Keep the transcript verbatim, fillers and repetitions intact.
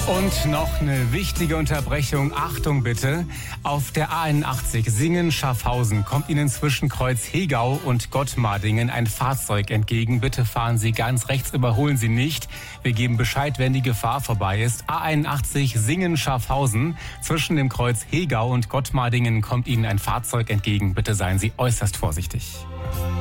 Und noch eine wichtige Unterbrechung. Achtung bitte. Auf der A einundachtzig Singen-Schaffhausen kommt Ihnen zwischen Kreuz Hegau und Gottmardingen ein Fahrzeug entgegen. Bitte fahren Sie ganz rechts, überholen Sie nicht. Wir geben Bescheid, wenn die Gefahr vorbei ist. A einundachtzig Singen-Schaffhausen. Zwischen dem Kreuz Hegau und Gottmardingen kommt Ihnen ein Fahrzeug entgegen. Bitte seien Sie äußerst vorsichtig.